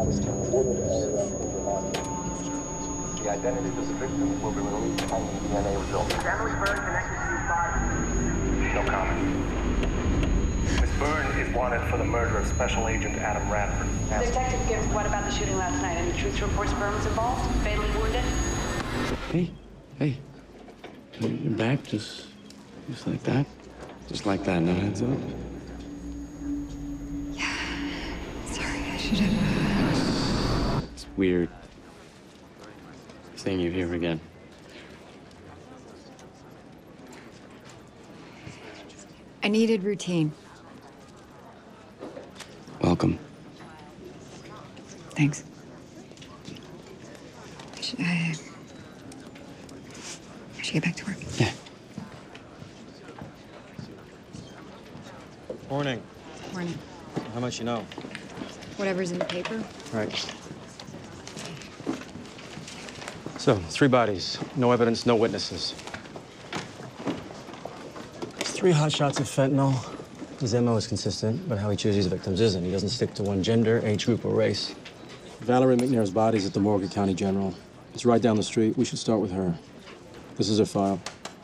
The identities of the victims will be released pending DNA results. Emily Byrne connected to these bodies. No comment. Miss Byrne is wanted for the murder of Special Agent Adam Radford. Detective Gibbs, what about the shooting last night? Any truth reports Byrne was involved? Fatally wounded? Hey. You're back just like that? Just like that, no heads up? Sorry, I should have. It's weird seeing you here again. I needed routine. Welcome. Thanks. I should get back to work. Yeah. Morning. Morning. How much you know? Whatever's in the paper. Right. So, 3 bodies. No evidence, no witnesses. 3 hot shots of fentanyl. His MO is consistent, but how he chooses victims isn't. He doesn't stick to one gender, age group, or race. Valerie McNair's body's at the morgue at County General. It's right down the street. We should start with her. This is her file.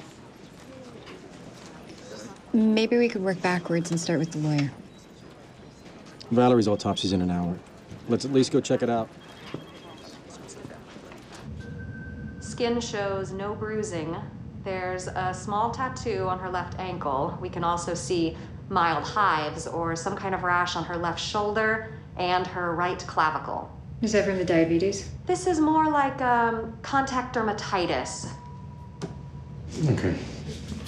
Maybe we could work backwards and start with the lawyer. Valerie's autopsy's in an hour. Let's at least go check it out. Skin shows no bruising. There's a small tattoo on her left ankle. We can also see mild hives or some kind of rash on her left shoulder and her right clavicle. Is that from the diabetes? This is more like contact dermatitis. Okay.